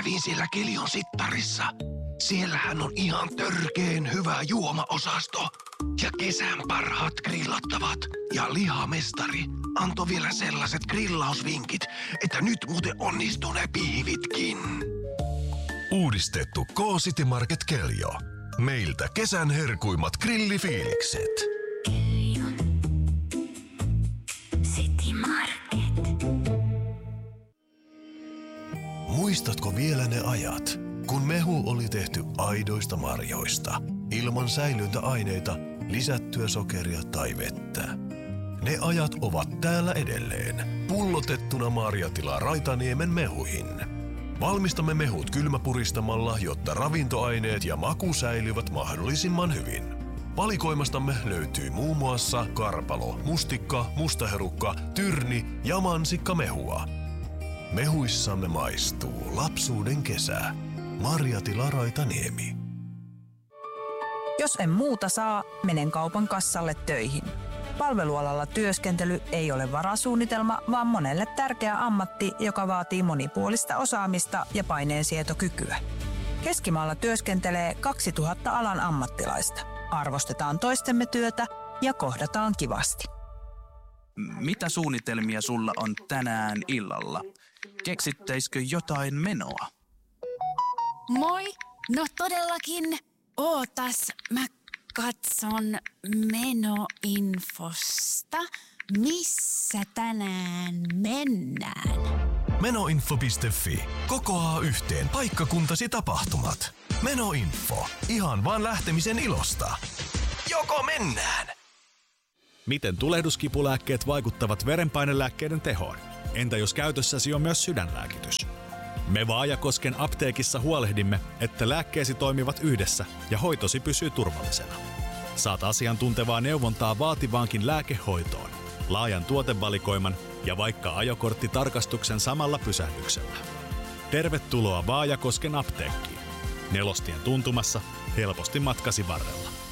kävin siellä Kelion sittarissa. Siellähän on ihan törkeen hyvä juomaosasto. Ja kesän parhaat grillattavat. Ja lihamestari antoi vielä sellaiset grillausvinkit, että nyt muuten onnistuu ne piivitkin. Uudistettu K-City Market Keljo. Meiltä kesän herkuimmat grillifiilikset. Keljo. City Market. Muistatko vielä ne ajat, kun mehu oli tehty aidoista marjoista, ilman säilyntäaineita, lisättyä sokeria tai vettä? Ne ajat ovat täällä edelleen, pullotettuna Marjatila Raitaniemen mehuihin. Valmistamme mehut kylmäpuristamalla, jotta ravintoaineet ja maku säilyvät mahdollisimman hyvin. Valikoimastamme löytyy muun muassa karpalo, mustikka, mustaherukka, tyrni ja mansikkamehua. Mehuissamme maistuu lapsuuden kesä. Marjatila Raitaniemi. Jos en muuta saa, menen kaupan kassalle töihin. Palvelualalla työskentely ei ole varasuunnitelma, vaan monelle tärkeä ammatti, joka vaatii monipuolista osaamista ja paineensietokykyä. Keskimaalla työskentelee 2000 alan ammattilaista. Arvostetaan toistemme työtä ja kohdataan kivasti. Mitä suunnitelmia sulla on tänään illalla? Keksittäisikö jotain menoa? Moi! No todellakin. Ootas, mä katson menoinfosta. Missä tänään mennään? Menoinfo.fi kokoaa yhteen paikkakuntasi tapahtumat. Menoinfo. Ihan vaan lähtemisen ilosta. Joko mennään? Miten tulehduskipulääkkeet vaikuttavat verenpainelääkkeiden tehoon? Entä jos käytössäsi on myös sydänlääkitys? Me Vaajakosken apteekissa huolehdimme, että lääkkeesi toimivat yhdessä ja hoitosi pysyy turvallisena. Saat asiantuntevaa neuvontaa vaativaankin lääkehoitoon, laajan tuotevalikoiman ja vaikka ajokorttitarkastuksen samalla pysähdyksellä. Tervetuloa Vaajakosken apteekkiin. Nelostien tuntumassa, helposti matkasi varrella.